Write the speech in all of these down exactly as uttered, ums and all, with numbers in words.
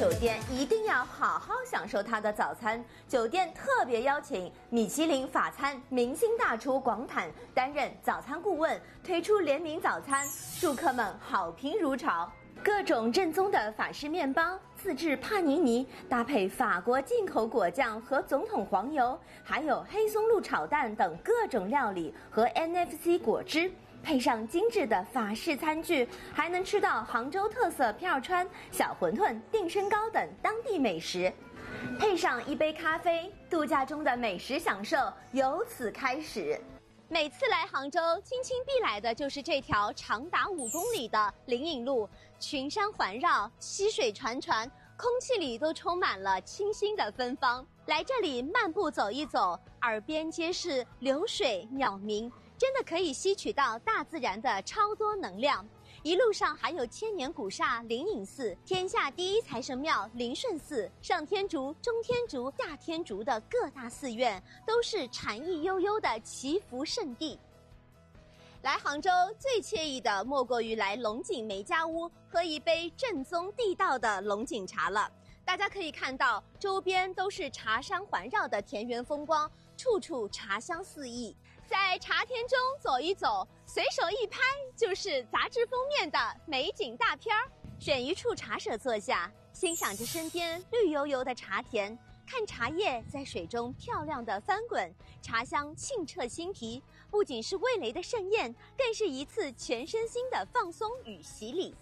酒店，一定要好好享受它的早餐。酒店特别邀请米其林法餐明星大厨广坦担任早餐顾问，推出联名早餐，住客们好评如潮。各种正宗的法式面包、自制帕尼尼，搭配法国进口果酱和总统黄油，还有黑松露炒蛋等各种料理和 N F C 果汁。配上精致的法式餐具，还能吃到杭州特色票川、小馄饨、定参糕等当地美食，配上一杯咖啡，度假中的美食享受由此开始。每次来杭州，轻轻必来的就是这条长达五公里的灵隐路，群山环绕，溪水潺潺，空气里都充满了清新的芬芳。来这里漫步走一走，耳边皆是流水鸟鸣，真的可以吸取到大自然的超多能量。一路上还有千年古刹灵隐寺、天下第一财神庙灵顺寺、上天竺、中天竺、下天竺的各大寺院，都是禅意悠悠的祈福圣地。来杭州最惬意的莫过于来龙井梅家屋喝一杯正宗地道的龙井茶了。大家可以看到，周边都是茶山环绕的田园风光，处处茶香四溢。在茶田中走一走，随手一拍就是杂志封面的美景大片儿。选一处茶舍坐下，欣赏着身边绿油油的茶田，看茶叶在水中漂亮的翻滚，茶香沁彻心脾。不仅是味蕾的盛宴，更是一次全身心的放松与洗礼。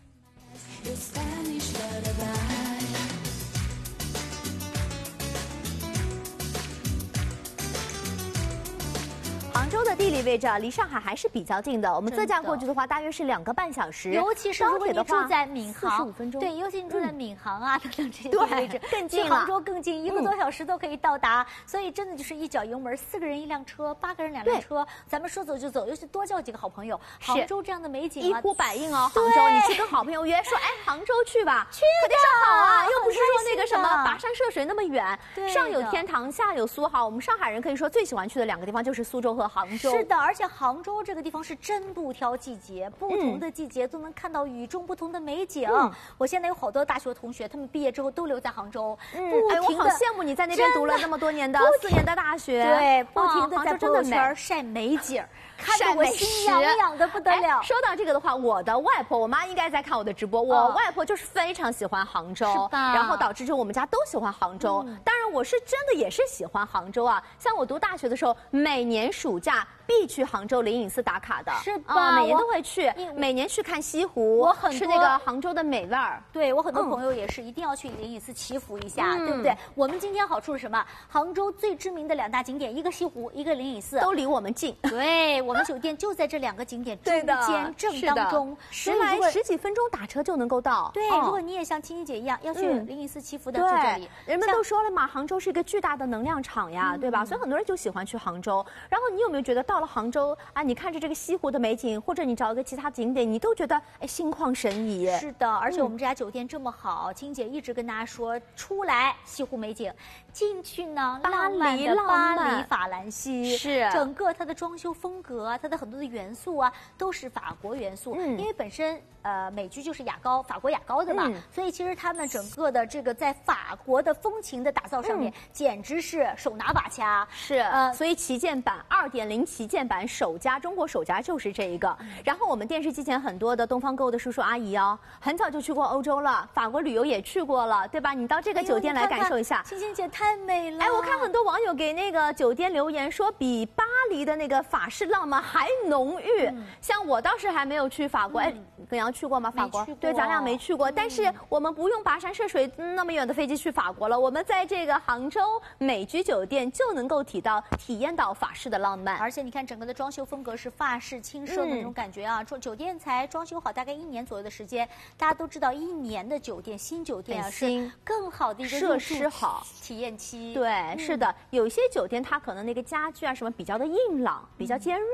杭州的地理位置啊，离上海还是比较近的。我们自驾过去的话，大约是两个半小时。 尤其是如果你住在闵行， 四十五分钟。 对，尤其你住在闵行啊等等这些对位置， 更近了。 杭州更近，一个多小时都可以到达。所以真的就是一脚油门，四个人一辆车，八个人两辆车，咱们说走就走。尤其多叫几个好朋友，杭州这样的美景一呼百应哦。杭州，你去跟好朋友约说，哎，杭州去吧， 去肯定是好啊，又不是说那个什么跋跋山涉水那么远。上有天堂，下有苏杭。我们上海人可以说最喜欢去的两个地方就是苏州和杭州。 是的，而且杭州这个地方是真不挑季节，不同的季节都能看到与众不同的美景。嗯、我现在有好多大学同学，他们毕业之后都留在杭州，嗯， 哎，我好羡慕你在那边读了那么多年的四年的大学， 对，不停的在朋友真的圈晒美景。看得我心痒痒的不得了、哎。 说到这个的话，我的外婆，我妈应该在看我的直播。我、哦、外婆就是非常喜欢杭州，然后导致就我们家都喜欢杭州。嗯、当然，我是真的也是喜欢杭州啊。像我读大学的时候，每年暑假必去杭州灵隐寺打卡的， 是吧？ 啊、每年都会去，每年去看西湖， 我很吃那个杭州的美味儿。 对我很多朋友也是一定要去灵隐寺祈福一下，嗯、对不对？我们今天好处是什么？杭州最知名的两大景点，一个西湖，一个灵隐寺， 都离我们近。 对，我们酒店就在这两个景点中间正当中， 十来十几分钟打车就能够到。 对， 哦、 如果你也像青青姐一样要去灵隐寺祈福的，就这里。 人们都说了嘛，杭州是一个巨大的能量场呀，嗯、对吧？所以很多人就喜欢去杭州。然后你有没有觉得到了杭州啊，你看着这个西湖的美景，或者你找一个其他景点，你都觉得哎心旷神怡。 是的，而且我们这家酒店这么好，青姐一直跟大家说，出来西湖美景，进去呢巴黎浪漫的巴黎法兰西， 是整个它的装修风格啊，它的很多的元素啊，都是法国元素。嗯，因为本身呃美居就是雅高，法国雅高的嘛，嗯、所以其实他们整个的这个在法国的风情的打造上面，嗯、简直是手拿把掐。 是，呃，所以旗舰版二点零旗舰版首家，中国首家就是这一个。嗯、然后我们电视机前很多的东方购的叔叔阿姨哦，很早就去过欧洲了，法国旅游也去过了，对吧？你到这个酒店来感受一下， 青青姐太美了。 哎，我看很多网友给那个酒店留言说，比巴黎的那个法式浪漫还浓郁。嗯、像我倒是还没有去法国，嗯、哎，耿阳去过吗？法国？对，咱俩没去过。嗯、但是我们不用跋山涉水那么远的飞机去法国了，我们在这个杭州美居酒店就能够体到体验到法式的浪漫。 而且你看整个的装修风格是法式轻奢的那种感觉啊，嗯、酒店才装修好大概一年左右的时间。大家都知道，一年的酒店新酒店啊是更好的一个设施好体验期。 对，嗯、是的，有一些酒店它可能那个家具啊什么比较的硬朗，比较尖锐。嗯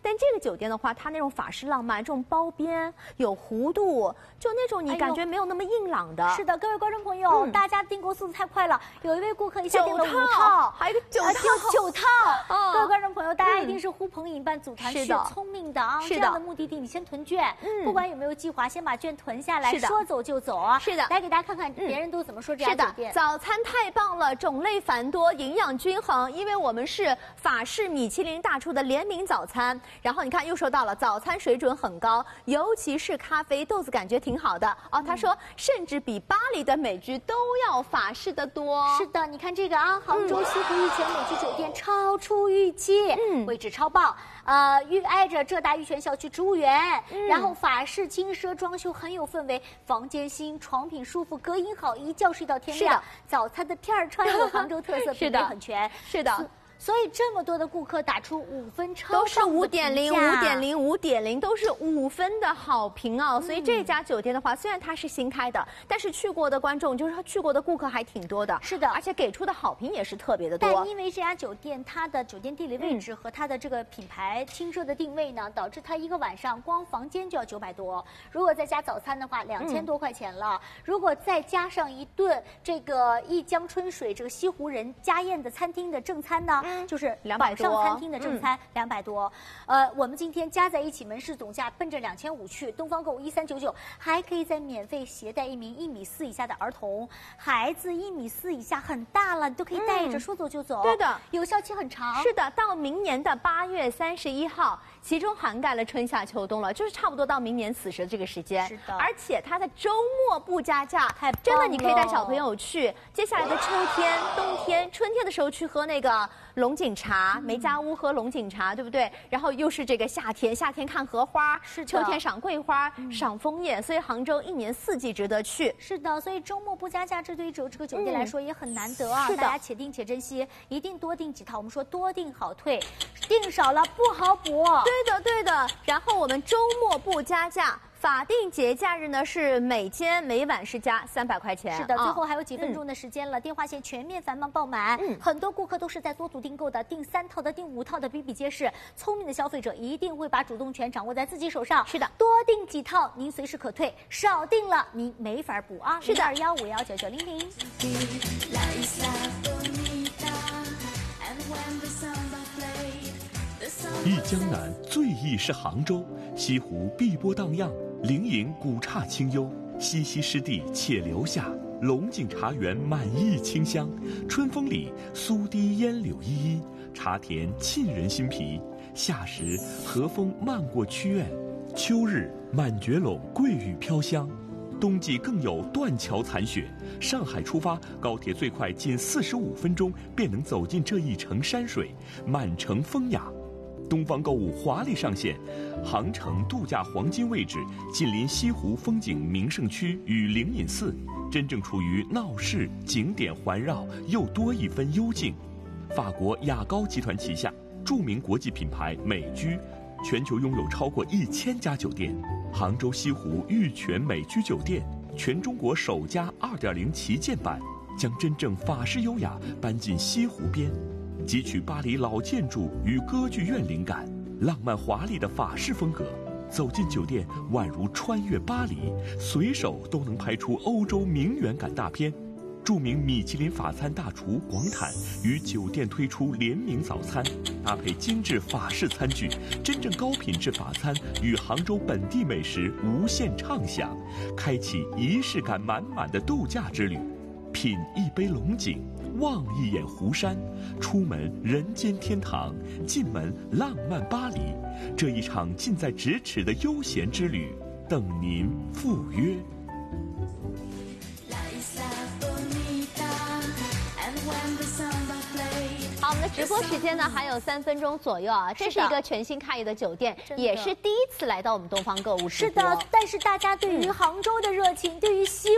但这个酒店的话，它那种法式浪漫，这种包边有弧度，就那种你感觉没有那么硬朗的。哎、 是的，各位观众朋友，嗯、大家订购速度太快了，有一位顾客一下订了五套， 还有一个九套， 呃、九套。哦、各位观众朋友，大家一定是呼朋引伴组团去，聪明的啊！这样的目的地，你先囤券，嗯、不管有没有计划，先把券囤下来，说走就走啊！ 是的， 来给大家看看别人都怎么说这家酒店。 是的，早餐太棒了，种类繁多，营养均衡，因为我们是法式米其林大厨的联名早餐。然后你看，又说到了早餐水准很高，尤其是咖啡豆子，感觉挺好的哦。他说，甚至比巴黎的美居都要法式的多。 是的，你看这个啊，杭州西湖玉泉美居酒店超出预期，嗯，位置超棒，呃，寓挨着浙大玉泉校区植物园，嗯、然后法式轻奢装修很有氛围，房间新，床品舒服，隔音好，一觉睡到天亮。早餐的片儿川有杭州特色，品类很全。 是的。 所以这么多的顾客打出五分超棒的评价， 都是五点零、五点零、五点零，都是五分的好评啊！所以这家酒店的话，虽然它是新开的，但是去过的观众，就是去过的顾客还挺多的。 是的， 而且给出的好评也是特别的多。 但因为这家酒店它的酒店地理位置和它的这个品牌轻奢的定位呢，导致它一个晚上光房间就要九百多，如果再加早餐的话，两千多块钱了。嗯、如果再加上一顿这个一江春水这个西湖人家宴的餐厅的正餐呢？嗯、就是晚上餐厅的正餐两百多，呃，我们今天加在一起门市总价奔着两千五去，东方购物一三九九，还可以再免费携带一名一米四以下的儿童，孩子一米四以下很大了，你都可以带着、嗯、说走就走。 对的， 有效期很长。 是的，到明年的八月三十一号，其中涵盖了春夏秋冬了，就是差不多到明年此时的这个时间。 是的， 而且它的周末不加价， 太棒了， 真的你可以带小朋友去。接下来的秋天、冬天、春天的时候去喝那个龙井茶，梅家屋喝龙井茶，对不对？然后又是这个夏天，夏天看荷花， 是秋天赏桂花、嗯、赏枫叶，所以杭州一年四季值得去。 是的，所以周末不加价，这对于这个酒店来说也很难得啊！ 是的， 大家且订且珍惜，一定多订几套。我们说多订好退，订少了不好补。 对的，对的。然后我们周末不加价。法定节假日呢是每天每晚是加三百块钱。 是的，最后还有几分钟的时间了，嗯、电话线全面繁忙爆满，嗯、很多顾客都是在多组订购的，订三套的、订五套的比比皆是。聪明的消费者一定会把主动权掌握在自己手上。 是的， 多订几套您随时可退，少订了您没法补啊。 是的， 二幺五幺九九零零。 忆江南，最忆是杭州。西湖碧波荡漾，灵隐古刹清幽，西溪湿地且留下。龙井茶园满溢清香，春风里苏堤烟柳依依，茶田沁人心脾。夏时和风漫过曲院，秋日满觉陇桂雨飘香，冬季更有断桥残雪。上海出发，高铁最快仅四十五分钟便能走进这一城山水，满城风雅。东方购物华丽上线，航程度假黄金位置，紧邻西湖风景名胜区与灵隐寺，真正处于闹市景点环绕，又多一分幽静。法国雅高集团旗下著名国际品牌美居，全球拥有超过一千家酒店。杭州西湖玉泉美居酒店，全中国首家 二点零 旗舰版，将真正法式优雅搬进西湖边。汲取巴黎老建筑与歌剧院灵感，浪漫华丽的法式风格，走进酒店宛如穿越巴黎，随手都能拍出欧洲名媛感大片。著名米其林法餐大厨广坦与酒店推出联名早餐，搭配精致法式餐具，真正高品质法餐与杭州本地美食无限畅享，开启仪式感满满的度假之旅。品一杯龙井，望一眼湖山，出门人间天堂，进门浪漫巴黎。这一场近在咫尺的悠闲之旅，等您赴约。 好，我们的直播时间呢还有三分钟左右啊。这是一个全新开业的酒店，也是第一次来到我们东方购物直播。 是的，但是大家对于杭州的热情，对于西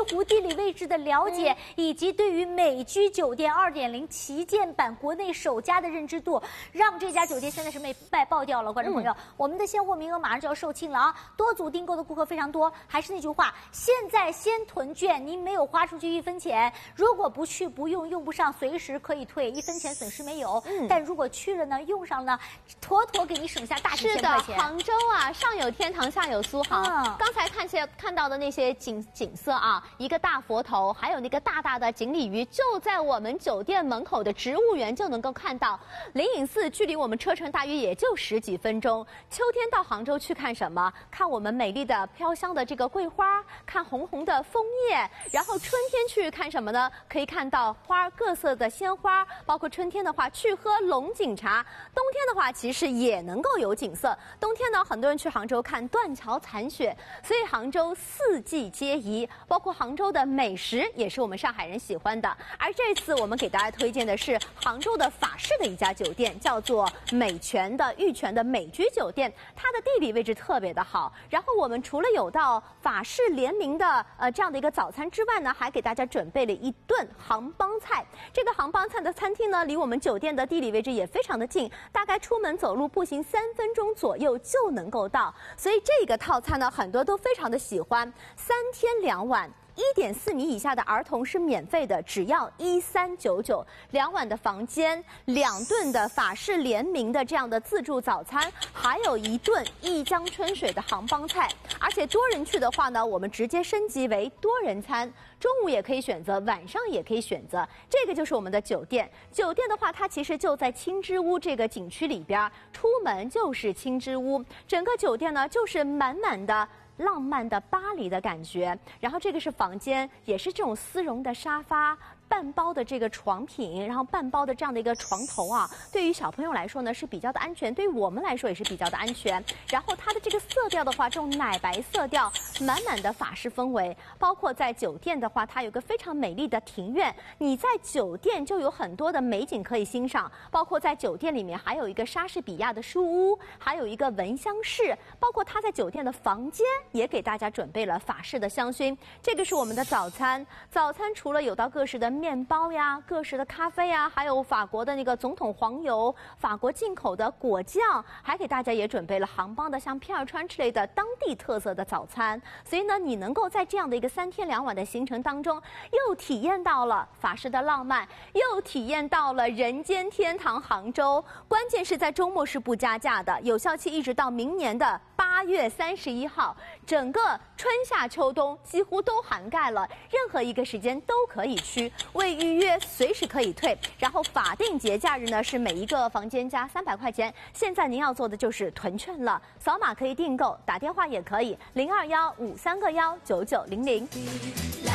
湖地理位置的了解，嗯、以及对于美居酒店 二点零 旗舰版国内首家的认知度，让这家酒店现在是被卖爆掉了。观众朋友，嗯、我们的现货名额马上就要售罄了啊！多组订购的顾客非常多。还是那句话，现在先囤券，您没有花出去一分钱，如果不去不用用不上，随时可以退，一分钱损失没有。嗯、但如果去了呢，用上了，妥妥给你省下大几千块钱。 是的，杭州啊，上有天堂，下有苏杭。嗯、刚才看见看到的那些景景色啊，一个大佛头，还有那个大大的锦鲤鱼，就在我们酒店门口的植物园就能够看到。灵隐寺距离我们车程大约也就十几分钟。秋天到杭州去看什么？看我们美丽的飘香的这个桂花，看红红的枫叶。然后春天去看什么呢？可以看到花各色的鲜花，包括春天的话去喝龙井茶，冬天的话其实也能够有景色。冬天呢，很多人去杭州看断桥残雪，所以杭州四季皆宜，包括杭州的美食也是我们上海人喜欢的。而这次我们给大家推荐的是杭州的法式的一家酒店，叫做美泉的玉泉的美居酒店，它的地理位置特别的好。然后我们除了有到法式联名的呃这样的一个早餐之外呢，还给大家准备了一顿杭帮菜。这个杭帮菜的餐厅呢，离我们酒店的地理位置也非常的近，大概出门走路步行三分钟左右就能够到。所以这个套餐呢，很多都非常的喜欢。三天两晚。一点四米以下的儿童是免费的，只要一三九九，两晚的房间，两顿的法式联名的这样的自助早餐，还有一顿一江春水的杭帮菜。而且多人去的话呢，我们直接升级为多人餐，中午也可以选择，晚上也可以选择。这个就是我们的酒店。酒店的话，它其实就在青之屋这个景区里边，出门就是青之屋，整个酒店呢就是满满的浪漫的巴黎的感觉。然后这个是房间，也是这种丝绒的沙发，半包的这个床品，然后半包的这样的一个床头啊，对于小朋友来说呢是比较的安全，对于我们来说也是比较的安全。然后它的这个色调的话，这种奶白色调，满满的法式氛围。包括在酒店的话，它有个非常美丽的庭院，你在酒店就有很多的美景可以欣赏。包括在酒店里面还有一个莎士比亚的书屋，还有一个闻香室，包括它在酒店的房间也给大家准备了法式的香薰。这个是我们的早餐，早餐除了有到各式的面包呀、各式的咖啡呀，还有法国的那个总统黄油、法国进口的果酱，还给大家也准备了杭帮的像片儿川之类的当地特色的早餐。所以呢，你能够在这样的一个三天两晚的行程当中，又体验到了法式的浪漫，又体验到了人间天堂杭州。关键是在周末是不加价的，有效期一直到明年的八月三十一号，整个春夏秋冬几乎都涵盖了，任何一个时间都可以去。未预约随时可以退，然后法定节假日呢是每一个房间加三百块钱。现在您要做的就是囤券了，扫码可以订购，打电话也可以，零二幺五三个幺九九零零。